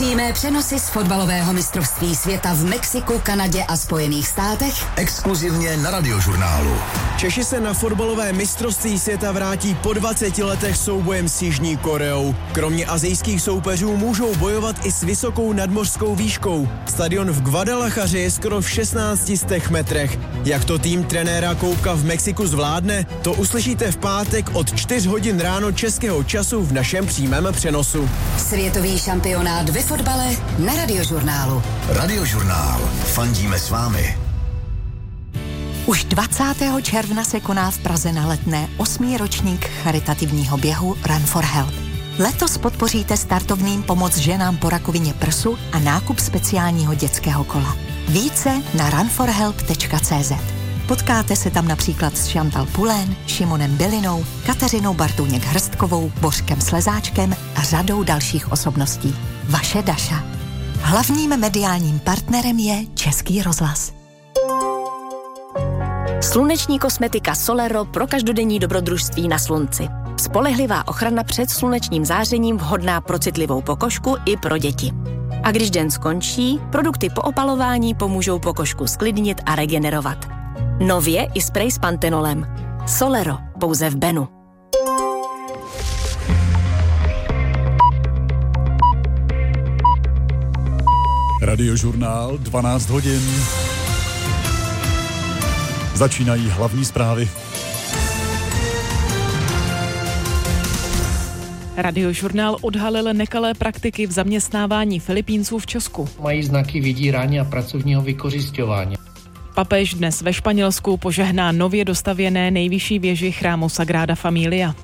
Přímé přenosy z fotbalového mistrovství světa v Mexiku, Kanadě a Spojených státech exkluzivně na Radiožurnálu. Češi se na fotbalové mistrovství světa vrátí po 20 letech soubojem s Jižní Koreou. Kromě asijských soupeřů můžou bojovat i s vysokou nadmořskou výškou. Stadion v Guadalajaře je skoro v 1600 metrech. Jak to tým trenéra Koubka v Mexiku zvládne, to uslyšíte v pátek od 4 hodin ráno českého času v našem přímém přenosu. Světový šampionát ve fotbale na Radiožurnálu. Radiožurnál. Fandíme s vámi. Už 20. června se koná v Praze na Letné 8. ročník charitativního běhu Run for Help. Letos podpoříte startovným pomoc ženám po rakovině prsu a nákup speciálního dětského kola. Více na runforhelp.cz. Potkáte se tam například s Chantal Poulain, Šimonem Bilinou, Kateřinou Bartůněk-Hrstkovou, Bořkem Slezáčkem a řadou dalších osobností. Vaše Daša. Hlavním mediálním partnerem je Český rozhlas. Sluneční kosmetika Solero pro každodenní dobrodružství na slunci. Spolehlivá ochrana před slunečním zářením vhodná pro citlivou pokožku i pro děti. A když den skončí, produkty po opalování pomůžou pokožku sklidnit a regenerovat. Nově i sprej s pantenolem. Solero, pouze v Benu. Radiožurnál 12 hodin. Začínají hlavní zprávy. Radiožurnál odhalil nekalé praktiky v zaměstnávání Filipínců v Česku. Mají znaky vydírání a pracovního vykořisťování. Papež dnes ve Španělsku požehná nově dostavěné nejvyšší věži chrámu Sagrada Familia.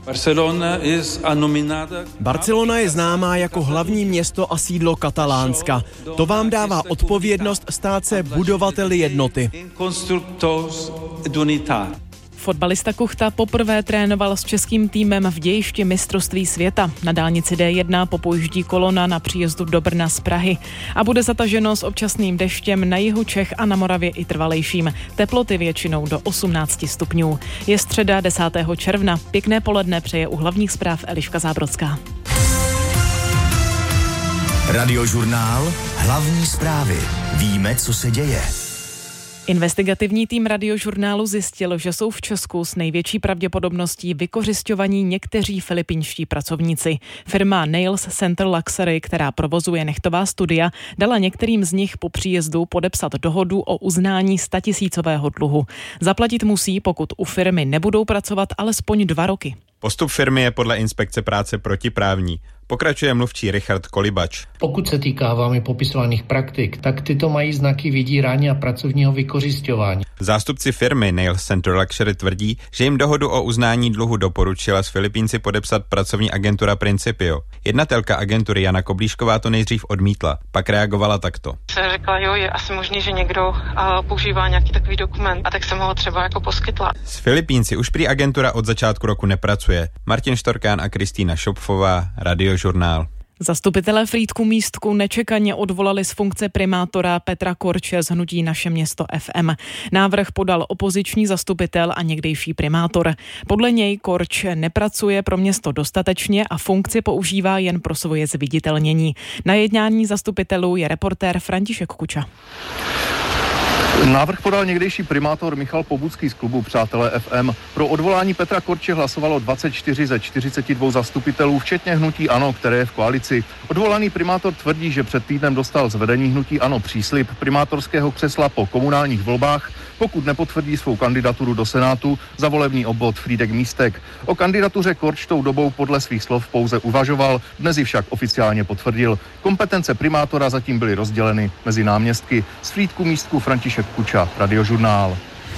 Barcelona je známá jako hlavní město a sídlo Katalánska. To vám dává odpovědnost stát se budovateli jednoty. Fotbalista Kuchta poprvé trénoval s českým týmem v dějišti mistrovství světa. Na dálnici D1 popojíždí kolona na příjezdu do Brna z Prahy a bude zataženo s občasným deštěm na jihu Čech a na Moravě i trvalejším. Teploty většinou do 18 stupňů. Je středa 10. června. Pěkné poledne přeje u hlavních zpráv Eliška Zábrodská. Radiožurnál. Hlavní zprávy. Víme, co se děje. Investigativní tým Radiožurnálu zjistil, že jsou v Česku s největší pravděpodobností vykořisťovaní někteří filipínští pracovníci. Firma Nails Center Luxury, která provozuje nehtová studia, dala některým z nich po příjezdu podepsat dohodu o uznání 100 000 dluhu. Zaplatit musí, pokud u firmy nebudou pracovat alespoň 2 roky. Postup firmy je podle inspekce práce protiprávní. Pokračuje mluvčí Richard Kolibač. Pokud se týká vámi popisovaných praktik, tak tyto mají znaky vydírání a pracovního vykořisťování. Zástupci firmy Nails Center Luxury tvrdí, že jim dohodu o uznání dluhu doporučila s Filipínci podepsat pracovní agentura Principio. Jednatelka agentury Jana Koblíšková to nejdřív odmítla, pak reagovala takto. Jsem řekla, jo, je asi možný, že někdo používá nějaký takový dokument, a tak jsem ho třeba jako poskytla. S Filipínci už prý agentura od začátku roku nepracuje. Martin Štorkán a Kristýna Šopfová, Radiožurnál. Zastupitelé Frýdku Místku nečekaně odvolali z funkce primátora Petra Korče z hnutí Naše město FM. Návrh podal opoziční zastupitel a někdejší primátor. Podle něj Korč nepracuje pro město dostatečně a funkci používá jen pro svoje zviditelnění. Na jednání zastupitelů je reportér František Kuča. Návrh podal někdejší primátor Michal Pobucký z klubu Přátelé FM. Pro odvolání Petra Korče hlasovalo 24 ze 42 zastupitelů, včetně hnutí ANO, které je v koalici. Odvolaný primátor tvrdí, že před týdnem dostal z vedení hnutí ANO příslib primátorského křesla po komunálních volbách, pokud nepotvrdí svou kandidaturu do Senátu za volební obvod Frýdek-Místek. O kandidatuře Korč tou dobou podle svých slov pouze uvažoval, dnes ji však oficiálně potvrdil. Kompetence primátora zatím byly rozděleny mezi náměstky. Z Frýdku Místku František Kuča, Radiožurnál.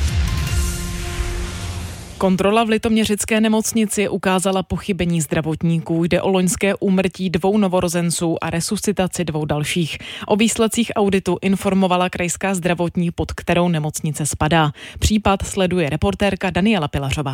Kontrola v litoměřické nemocnici ukázala pochybení zdravotníků. Jde o loňské úmrtí 2 novorozenců a resuscitaci 2 dalších. O výsledcích auditu informovala krajská zdravotní, pod kterou nemocnice spadá. Případ sleduje reportérka Daniela Pilařová.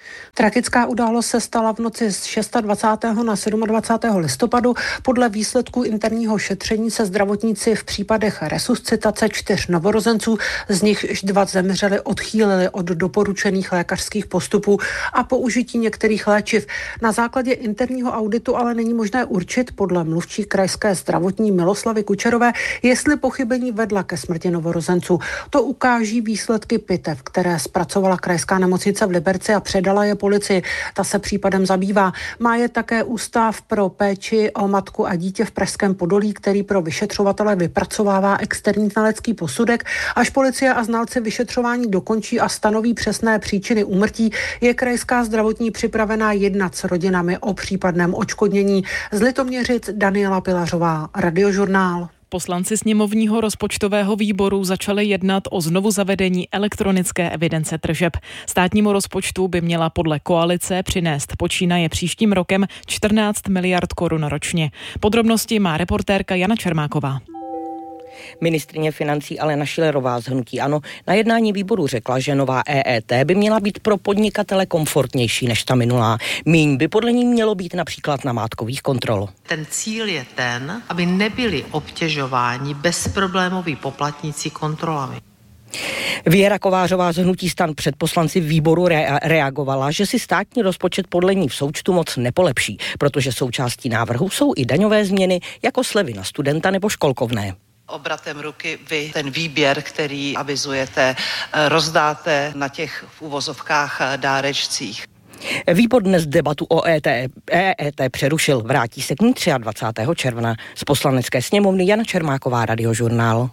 Tragická událost se stala v noci z 26. na 27. listopadu. Podle výsledků interního šetření se zdravotníci v případech resuscitace 4 novorozenců, z nich 2 zemřeli, odchýlili od doporučených lékařských postupů a použití některých léčiv. Na základě interního auditu ale není možné určit, podle mluvčí krajské zdravotní Miloslavy Kučerové, jestli pochybení vedla ke smrti novorozenců. To ukáží výsledky pitev, které zpracovala krajská nemocnice v Liberci a předala je policii. Ta se případem zabývá. Má je také Ústav pro péči o matku a dítě v Pražském Podolí, který pro vyšetřovatele vypracovává externí znalecký posudek. Až policie a znalci vyšetřování dokončí a stanoví přesné příčiny úmrtí, je krajská zdravotní připravená jednat s rodinami o případném odškodnění. Z Litoměřic Daniela Pilařová, Radiožurnál. Poslanci sněmovního rozpočtového výboru začali jednat o znovuzavedení elektronické evidence tržeb. Státnímu rozpočtu by měla podle koalice přinést počínaje příštím rokem 14 miliard korun ročně. Podrobnosti má reportérka Jana Čermáková. Ministryně financí Alena Schillerová z hnutí ANO na jednání výboru řekla, že nová EET by měla být pro podnikatele komfortnější než ta minulá. Míň by podle ní mělo být například namátkových kontrol. Ten cíl je ten, aby nebyli obtěžováni bezproblémoví poplatníci kontrolami. Věra Kovářová z hnutí STAN před poslanci výboru reagovala, že si státní rozpočet podle ní v součtu moc nepolepší, protože součástí návrhu jsou i daňové změny, jako slevy na studenta nebo školkovné. Obratem ruky vy ten výběr, který avizujete, rozdáte na těch v uvozovkách dárečcích. Výbor dnes debatu o EET přerušil. Vrátí se k ní 23. června. Z Poslanecké sněmovny Jana Čermáková, Radiožurnál.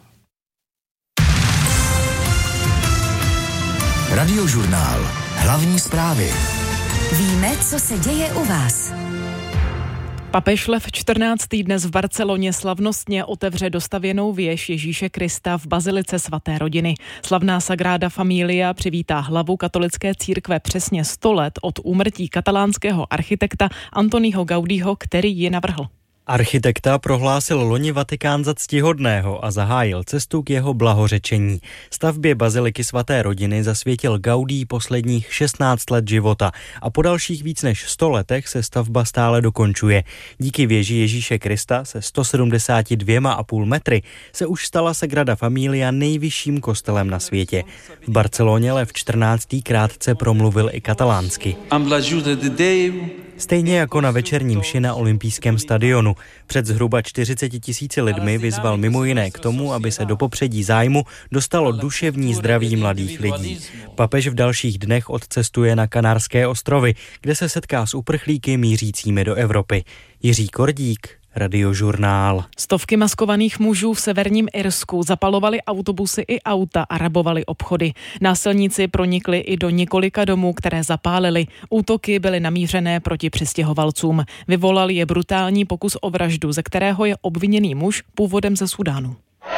Radiožurnál. Hlavní zprávy. Víme, co se děje u vás. Papež Lev XIV. Dnes v Barceloně slavnostně otevře dostavěnou věž Ježíše Krista v bazilice svaté rodiny. Slavná Sagrada Familia přivítá hlavu katolické církve přesně 100 let od úmrtí katalánského architekta Antoniho Gaudího, který ji navrhl. Architekta prohlásil loni Vatikán za ctihodného a zahájil cestu k jeho blahořečení. Stavbě baziliky svaté rodiny zasvětil Gaudí posledních 16 let života a po dalších víc než 100 letech se stavba stále dokončuje. Díky věži Ježíše Krista se 172,5 metry se už stala Sagrada Familia nejvyšším kostelem na světě. V Barceloně Lev XIV. Krátce promluvil i katalánsky. Stejně jako na večerní mši na olympijském stadionu. Před zhruba 40 000 lidmi vyzval mimo jiné k tomu, aby se do popředí zájmu dostalo duševní zdraví mladých lidí. Papež v dalších dnech odcestuje na Kanárské ostrovy, kde se setká s uprchlíky mířícími do Evropy. Jiří Kordík, Radiožurnál. Stovky maskovaných mužů v severním Irsku zapalovali autobusy i auta a rabovali obchody. Násilníci pronikli i do několika domů, které zapálili. Útoky byly namířené proti přistěhovalcům. Vyvolal je brutální pokus o vraždu, ze kterého je obviněný muž původem ze Sudánu.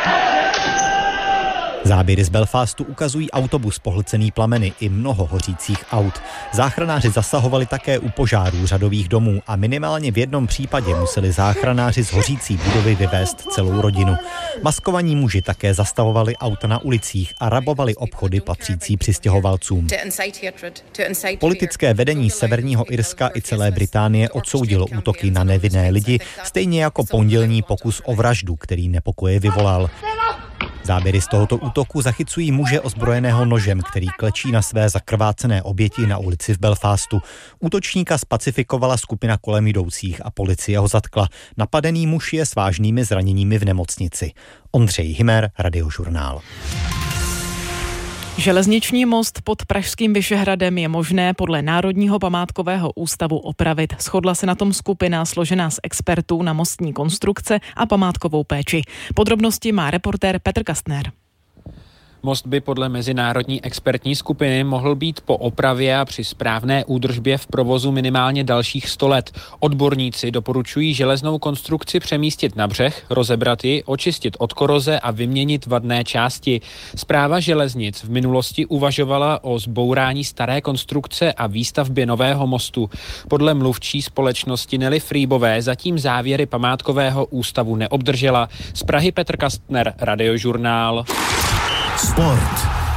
Záběry z Belfastu ukazují autobus pohlcený plameny i mnoho hořících aut. Záchranáři zasahovali také u požárů řadových domů a minimálně v jednom případě museli záchranáři z hořící budovy vyvést celou rodinu. Maskovaní muži také zastavovali auta na ulicích a rabovali obchody patřící přistěhovalcům. Politické vedení Severního Irska i celé Británie odsoudilo útoky na nevinné lidi, stejně jako pondělní pokus o vraždu, který nepokoje vyvolal. Záběry z tohoto útoku zachycují muže ozbrojeného nožem, který klečí na své zakrvácené oběti na ulici v Belfastu. Útočníka spacifikovala skupina kolem jdoucích a policie ho zatkla. Napadený muž je s vážnými zraněními v nemocnici. Ondřej Hymer, Radiožurnál. Železniční most pod Pražským Vyšehradem je možné podle Národního památkového ústavu opravit. Shodla se na tom skupina složená z expertů na mostní konstrukce a památkovou péči. Podrobnosti má reportér Petr Kastner. Most by podle mezinárodní expertní skupiny mohl být po opravě a při správné údržbě v provozu minimálně dalších 100 let. Odborníci doporučují železnou konstrukci přemístit na břeh, rozebrat ji, očistit od koroze a vyměnit vadné části. Správa železnic v minulosti uvažovala o zbourání staré konstrukce a výstavbě nového mostu. Podle mluvčí společnosti Nelly Frýbové zatím závěry památkového ústavu neobdržela. Z Prahy Petr Kastner, Radiožurnál. Sport.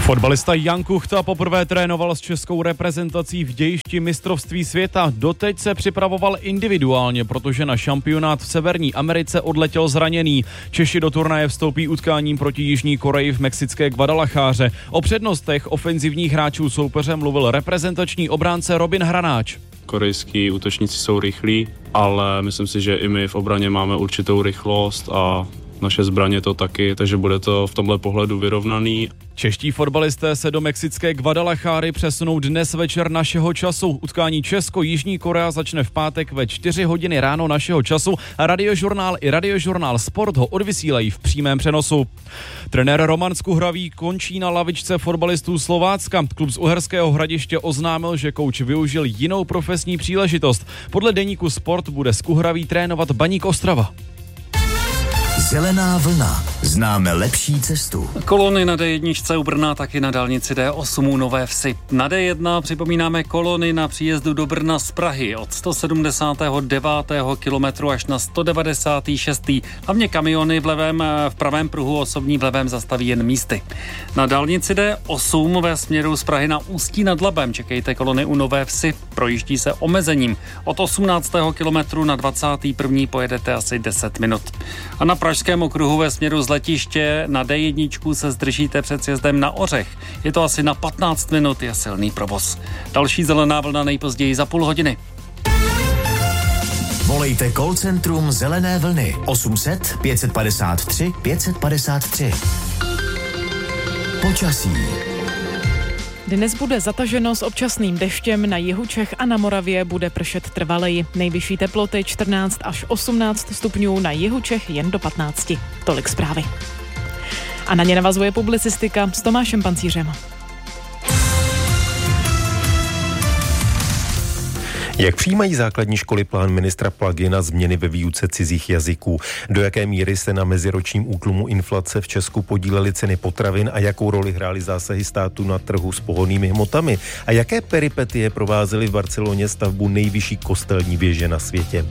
Fotbalista Jan Kuchta poprvé trénoval s českou reprezentací v dějišti mistrovství světa. Doteď se připravoval individuálně, protože na šampionát v Severní Americe odletěl zraněný. Češi do turnaje vstoupí utkáním proti Jižní Koreji v mexické Guadalajáře. O přednostech ofenzivních hráčů soupeře mluvil reprezentační obránce Robin Hranáč. Korejský útočníci jsou rychlí, ale myslím si, že i my v obraně máme určitou rychlost a naše zbraně to taky, takže bude to v tomhle pohledu vyrovnaný. Čeští fotbalisté se do mexické Guadalajáry přesunou dnes večer našeho času. Utkání Česko-Jižní Korea začne v pátek ve 4 hodiny ráno našeho času a Radiožurnál i Radiožurnál Sport ho odvysílají v přímém přenosu. Trenér Roman Skuhravý končí na lavičce fotbalistů Slovácka. Klub z Uherského Hradiště oznámil, že kouč využil jinou profesní příležitost. Podle deníku Sport bude Skuhravý trénovat Baník Ostrava. Zelená vlna. Známe lepší cestu. Kolony na D1 u Brna, taky na dálnici D8 u Nové Vsi. Na D1 připomínáme kolony na příjezdu do Brna z Prahy od 179. kilometru až na 196. Hlavně kamiony v pravém pruhu osobní v levém zastaví jen místy. Na dálnici D8 ve směru z Prahy na Ústí nad Labem čekejte kolony u Nové Vsi. Projíždí se omezením. Od 18. kilometru na 21. pojedete asi 10 minut. A na Pražském okruhu ve směru z letiště na D1 se zdržíte před sjezdem na Ořech. Je to asi na 15 minut, je silný provoz. Další zelená vlna nejpozději za půl hodiny. Volejte call centrum Zelené vlny 800 553 553. Počasí. Dnes bude zataženo s občasným deštěm, na jihu Čech a na Moravě bude pršet trvaleji. Nejvyšší teploty 14 až 18 stupňů, na jihu Čech jen do 15. Tolik zprávy. A na ně navazuje publicistika s Tomášem Pancířem. Jak přijímají základní školy plán ministra Plagy na změny ve výuce cizích jazyků? Do jaké míry se na meziročním útlumu inflace v Česku podílely ceny potravin a jakou roli hrály zásahy státu na trhu s pohonnými hmotami? A jaké peripetie provázely v Barceloně stavbu nejvyšší kostelní věže na světě?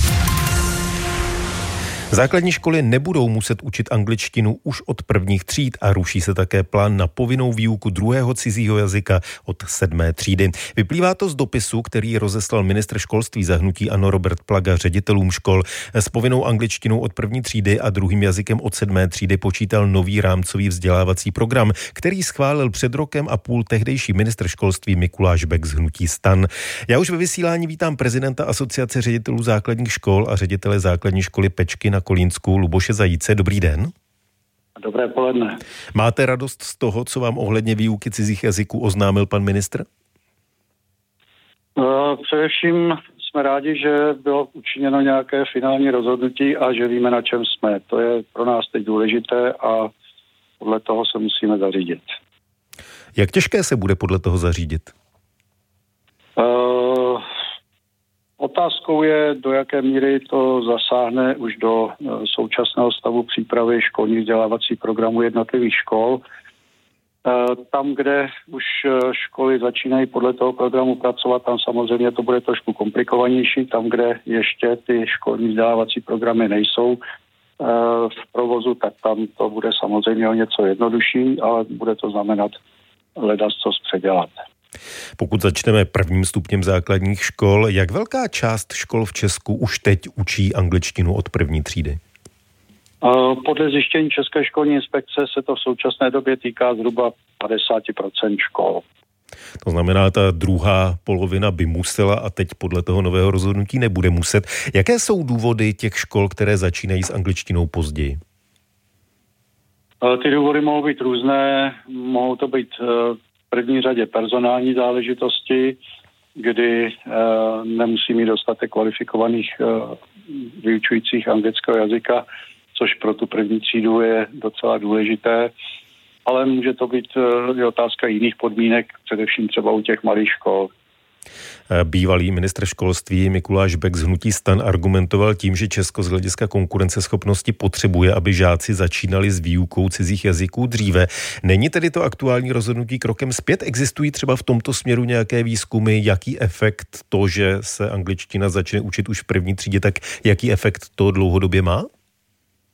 Základní školy nebudou muset učit angličtinu už od prvních tříd a ruší se také plán na povinnou výuku druhého cizího jazyka od 7. třídy. Vyplývá to z dopisu, který rozeslal ministr školství za hnutí ANO Robert Plaga ředitelům škol. S povinnou angličtinou od první třídy a druhým jazykem od 7. třídy počítal nový rámcový vzdělávací program, který schválil před rokem a půl tehdejší ministr školství Mikuláš Bek z hnutí STAN. Já už ve vysílání vítám prezidenta Asociace ředitelů základních škol a ředitele základní školy Pečky na Kolínsku Luboše Zajíce. Dobrý den. Dobré poledne. Máte radost z toho, co vám ohledně výuky cizích jazyků oznámil pan ministr? Především jsme rádi, že bylo učiněno nějaké finální rozhodnutí a že víme, na čem jsme. To je pro nás teď důležité a podle toho se musíme zařídit. Jak těžké se bude podle toho zařídit? Otázkou je, do jaké míry to zasáhne už do současného stavu přípravy školních vzdělávacích programů jednotlivých škol. Tam, kde už školy začínají podle toho programu pracovat, tam samozřejmě to bude trošku komplikovanější. Tam, kde ještě ty školní vzdělávací programy nejsou v provozu, tak tam to bude samozřejmě o něco jednodušší, ale bude to znamenat ledascos předělat. Pokud začneme prvním stupněm základních škol, jak velká část škol v Česku už teď učí angličtinu od první třídy? Podle zjištění České školní inspekce se to v současné době týká zhruba 50% škol. To znamená, ta druhá polovina by musela a teď podle toho nového rozhodnutí nebude muset. Jaké jsou důvody těch škol, které začínají s angličtinou později? Ty důvody mohou být různé, mohou to být první řadě personální záležitosti, kdy nemusí mít dostatek kvalifikovaných vyučujících anglického jazyka, což pro tu první třídu je docela důležité, ale může to být i otázka jiných podmínek, především třeba u těch malých škol. Bývalý ministr školství Mikuláš Bek z hnutí STAN argumentoval tím, že Česko z hlediska konkurenceschopnosti potřebuje, aby žáci začínali s výukou cizích jazyků dříve. Není tedy to aktuální rozhodnutí krokem zpět? Existují třeba v tomto směru nějaké výzkumy, jaký efekt to, že se angličtina začne učit už v první třídě, tak jaký efekt to dlouhodobě má?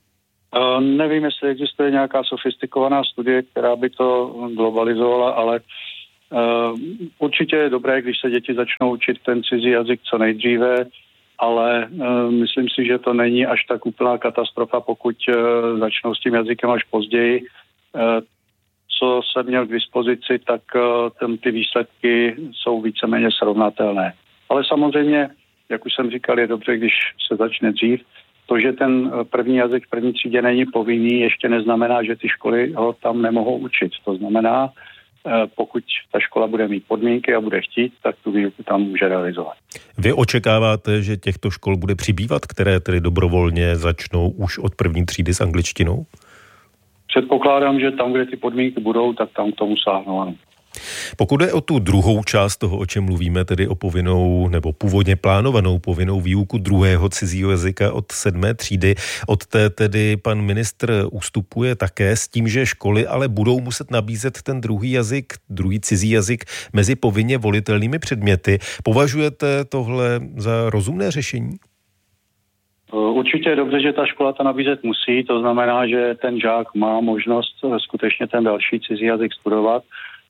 Nevím, jestli existuje nějaká sofistikovaná studie, která by to globalizovala, ale určitě je dobré, když se děti začnou učit ten cizí jazyk co nejdříve, ale myslím si, že to není až tak úplná katastrofa, pokud začnou s tím jazykem až později. Co jsem měl k dispozici, tak ty výsledky jsou víceméně srovnatelné. Ale samozřejmě, jak už jsem říkal, je dobře, když se začne dřív. To, že ten první jazyk v první třídě není povinný, ještě neznamená, že ty školy ho tam nemohou učit. To znamená, pokud ta škola bude mít podmínky a bude chtít, tak tu výuku tam může realizovat. Vy očekáváte, že těchto škol bude přibývat, které tedy dobrovolně začnou už od první třídy s angličtinou? Předpokládám, že tam, kde ty podmínky budou, tak tam k tomu sáhnou, ano. Pokud je o tu druhou část toho, o čem mluvíme, tedy o povinnou nebo původně plánovanou povinnou výuku druhého cizího jazyka od 7. třídy, od té tedy pan ministr ustupuje také s tím, že školy ale budou muset nabízet ten druhý cizí jazyk mezi povinně volitelnými předměty. Považujete tohle za rozumné řešení? Určitě je dobře, že ta škola to nabízet musí, to znamená, že ten žák má možnost skutečně ten další cizí jazyk studovat.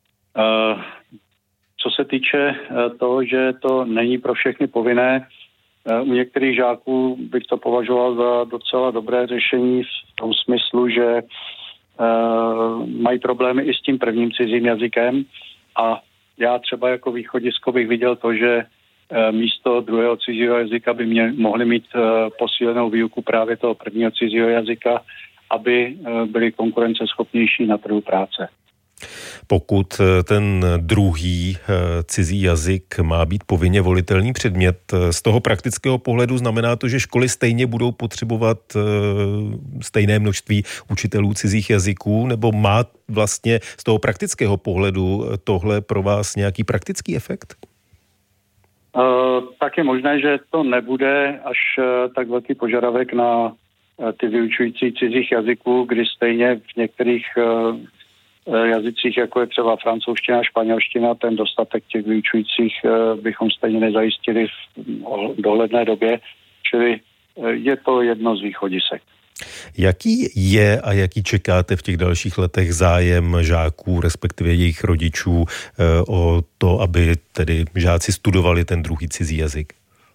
Co se týče toho, že to není pro všechny povinné, u některých žáků bych to považoval za docela dobré řešení v tom smyslu, že mají problémy i s tím prvním cizím jazykem a já třeba jako východisko bych viděl to, že místo druhého cizího jazyka by mohli mít posílenou výuku právě toho prvního cizího jazyka, aby byli konkurenceschopnější na trhu práce. Pokud ten druhý cizí jazyk má být povinně volitelný předmět, z toho praktického pohledu znamená to, že školy stejně budou potřebovat stejné množství učitelů cizích jazyků, nebo má vlastně z toho praktického pohledu tohle pro vás nějaký praktický efekt? Tak je možné, že to nebude až tak velký požadavek na ty vyučující cizích jazyků, kdy stejně v některých jazycích, jako je třeba francouzština a španělština, ten dostatek těch vyučujících bychom stejně nezajistili v dohledné době, čili je to jedno z východisek. Jaký je a jaký čekáte v těch dalších letech zájem žáků, respektive jejich rodičů o to, aby tedy žáci studovali ten druhý cizí jazyk?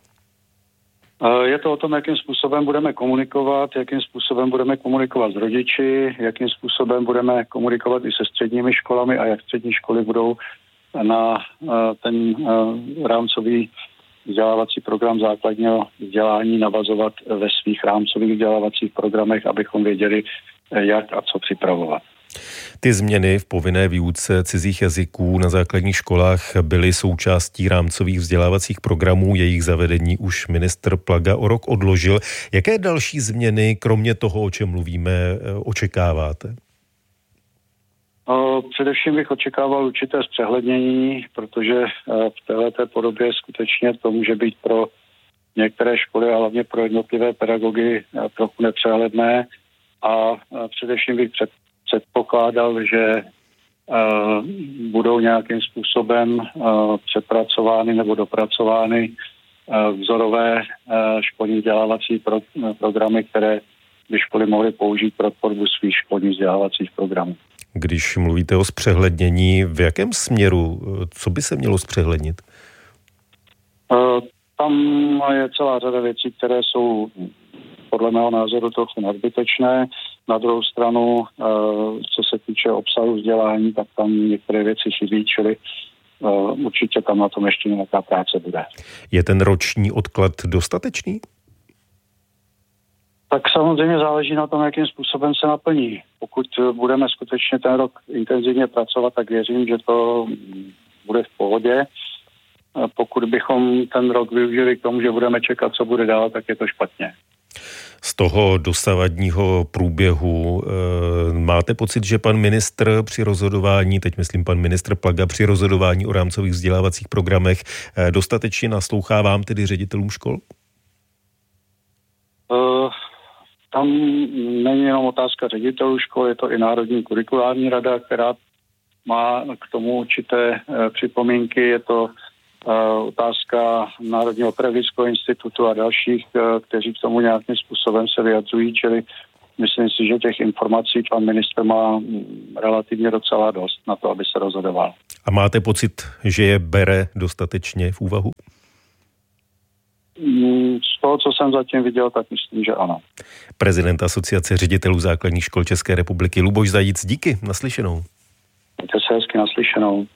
Je to o tom, jakým způsobem budeme komunikovat, jakým způsobem budeme komunikovat s rodiči, jakým způsobem budeme komunikovat i se středními školami a jak střední školy budou na ten rámcový vzdělávací program základního vzdělání navazovat ve svých rámcových vzdělávacích programech, abychom věděli, jak a co připravovat. Ty změny v povinné výuce cizích jazyků na základních školách byly součástí rámcových vzdělávacích programů, jejich zavedení už ministr Plaga o rok odložil. Jaké další změny, kromě toho, o čem mluvíme, očekáváte? Především bych očekával určité zpřehlednění, protože v této podobě skutečně to může být pro některé školy a hlavně pro jednotlivé pedagogy trochu nepřehledné a především bych předpokládal, že budou nějakým způsobem přepracovány nebo dopracovány vzorové školní vzdělávací programy, které by školy mohly použít pro tvorbu svých školních vzdělávacích programů. Když mluvíte o zpřehlednění, v jakém směru, co by se mělo zpřehlednit? Tam je celá řada věcí, které jsou podle mého názoru trochu nadbytečné. Na druhou stranu, co se týče obsahu vzdělání, tak tam některé věci chybí, čili určitě tam na tom ještě nějaká práce bude. Je ten roční odklad dostatečný? Tak samozřejmě záleží na tom, jakým způsobem se naplní. Pokud budeme skutečně ten rok intenzivně pracovat, tak věřím, že to bude v pohodě. Pokud bychom ten rok využili k tomu, že budeme čekat, co bude dál, tak je to špatně. Z toho dosavadního průběhu máte pocit, že pan ministr při rozhodování, teď myslím pan ministr Plaga, při rozhodování o rámcových vzdělávacích programech dostatečně naslouchá vám, tedy ředitelům škol? Tam není jenom otázka ředitelů škol, je to i Národní kurikulární rada, která má k tomu určité připomínky. Je to otázka Národního pedagogického institutu a dalších, kteří k tomu nějakým způsobem se vyjadřují, čili myslím si, že těch informací pan ministr má relativně docela dost na to, aby se rozhodoval. A máte pocit, že je bere dostatečně v úvahu? Z toho, co jsem zatím viděl, tak myslím, že ano. Prezident Asociace ředitelů základních škol České republiky Luboš Zajíc, díky, naslyšenou. Mějte se hezky, naslyšenou.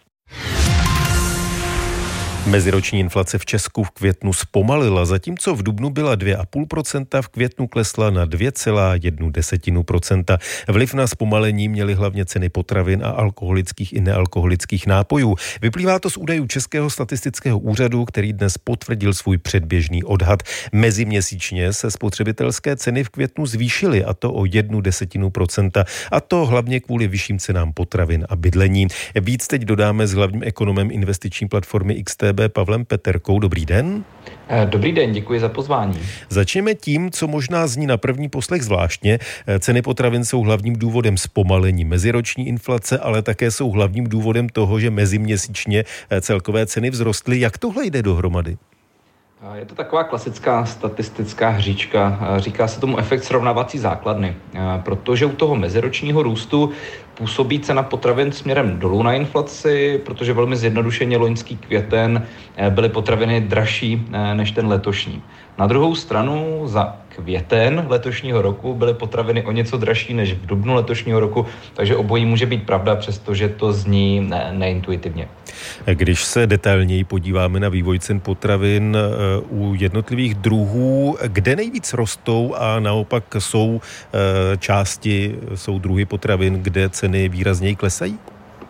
Meziroční inflace v Česku v květnu zpomalila, zatímco v dubnu byla 2,5%, v květnu klesla na 2,1%. Vliv na zpomalení měly hlavně ceny potravin a alkoholických i nealkoholických nápojů. Vyplývá to z údajů Českého statistického úřadu, který dnes potvrdil svůj předběžný odhad. Meziměsíčně se spotřebitelské ceny v květnu zvýšily, a to o 0,1%, a to hlavně kvůli vyšším cenám potravin a bydlení. Víc teď dodáme s hlavním ekonomem investiční platformy XTB Pavlem Peterkou. Dobrý den. Dobrý den, děkuji za pozvání. Začněme tím, co možná zní na první poslech zvláštně. Ceny potravin jsou hlavním důvodem zpomalení meziroční inflace, ale také jsou hlavním důvodem toho, že meziměsíčně celkové ceny vzrostly. Jak tohle jde dohromady? Je to taková klasická statistická hříčka. Říká se tomu efekt srovnávací základny, protože u toho meziročního růstu působí cena potravin směrem dolů na inflaci, protože velmi zjednodušeně loňský květen byly potraviny dražší než ten letošní. Na druhou stranu za květen letošního roku byly potraviny o něco dražší než v dubnu letošního roku, takže obojí může být pravda, přestože to zní neintuitivně. Když se detailněji podíváme na vývoj cen potravin u jednotlivých druhů, kde nejvíc rostou a naopak jsou druhy potravin, kde ceny výrazněji klesají?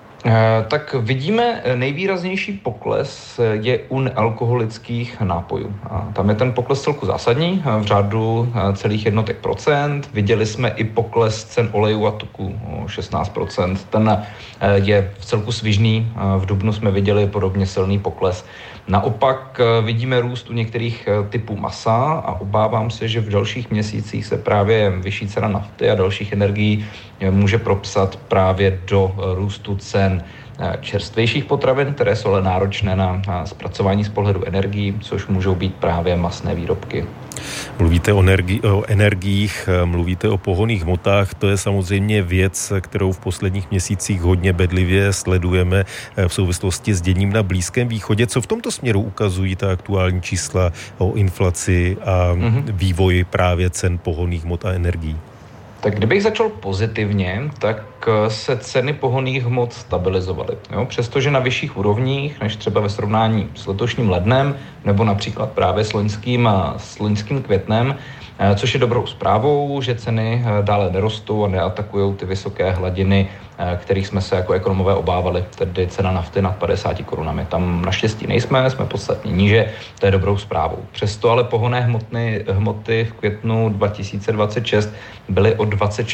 Tak vidíme nejvýraznější pokles je u nealkoholických nápojů. A tam je ten pokles celku zásadní, v řádu celých jednotek procent. Viděli jsme i pokles cen olejů a tuku o 16%. Ten je v celku svižný. V dubnu jsme viděli podobně silný pokles. Naopak vidíme růst u některých typů masa a obávám se, že v dalších měsících se právě vyšší cena nafty a dalších energií může propsat právě do růstu cen čerstvějších potravin, které jsou ale náročné na zpracování z pohledu energií, což můžou být právě masné výrobky. Mluvíte o energiích, mluvíte o pohonných hmotách, to je samozřejmě věc, kterou v posledních měsících hodně bedlivě sledujeme v souvislosti s děním na Blízkém východě. Co v tomto směru ukazují ta aktuální čísla o inflaci a vývoji právě cen pohonných hmot a energií? Tak kdybych začal pozitivně, tak se ceny pohonných hmot stabilizovaly. Přestože na vyšších úrovních, než třeba ve srovnání s letošním lednem, nebo například právě s loňským květnem, což je dobrou zprávou, že ceny dále nerostou a neatakují ty vysoké hladiny, kterých jsme se jako ekonomové obávali, tedy cena nafty nad 50 korunami. Tam naštěstí nejsme, jsme podstatně níže, to je dobrou zprávou. Přesto ale pohonné hmoty v květnu 2026 byly o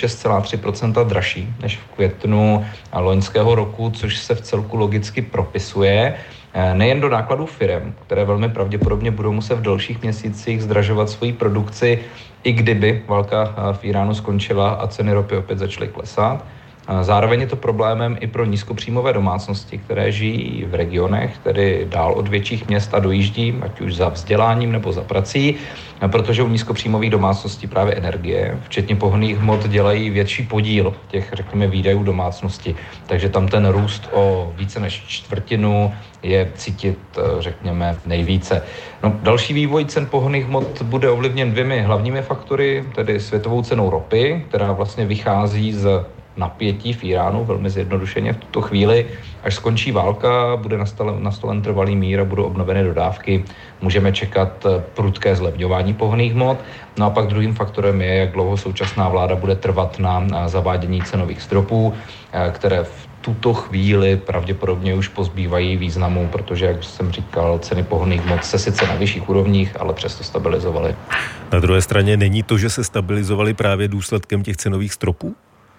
26,3% dražší než v květnu loňského roku, což se v celku logicky propisuje nejen do nákladů firem, které velmi pravděpodobně budou muset v dalších měsících zdražovat svoji produkci, i kdyby válka v Iránu skončila a ceny ropy opět začaly klesat. Zároveň je to problémem i pro nízkopříjmové domácnosti, které žijí v regionech, tedy dál od větších měst a dojíždí, ať už za vzděláním nebo za prací, protože u nízkopříjmových domácností právě energie, včetně pohonných hmot, dělají větší podíl těch, řekněme, výdajů domácnosti. Takže tam ten růst o více než čtvrtinu je cítit, řekněme, nejvíce. Další vývoj cen pohonných hmot bude ovlivněn dvěmi hlavními faktory, tedy světovou cenou ropy, která vlastně vychází z napětí v Iránu, velmi zjednodušeně v tuto chvíli. Až skončí válka, bude nastolen trvalý mír a budou obnoveny dodávky. Můžeme čekat prudké zlevňování pohonných hmot. No a pak druhým faktorem je, jak dlouho současná vláda bude trvat na zavádění cenových stropů, které v tuto chvíli pravděpodobně už pozbývají významu, protože, jak jsem říkal, ceny pohonných hmot se sice na vyšších úrovních, ale přesto stabilizovaly. Na druhé straně není to, že se stabilizovaly právě důsledkem těch cenových stropů?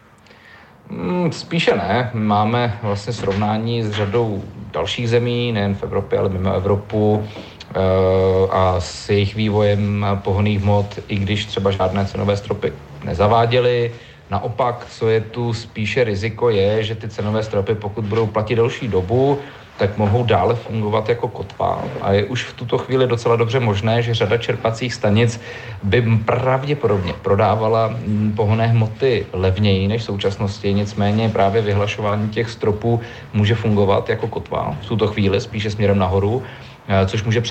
Spíše ne. Máme vlastně srovnání s řadou dalších zemí, nejen v Evropě, ale mimo Evropu a s jejich vývojem pohonných hmot, i když třeba žádné cenové stropy nezaváděly. Naopak, co je tu spíše riziko, je, že ty cenové stropy, pokud budou platit delší dobu, tak mohou dále fungovat jako kotva. A je už v tuto chvíli docela dobře možné, že řada čerpacích stanic by pravděpodobně prodávala pohonné hmoty levněji než v současnosti. Nicméně právě vyhlašování těch stropů může fungovat jako kotva v tuto chvíli spíše směrem nahoru, což může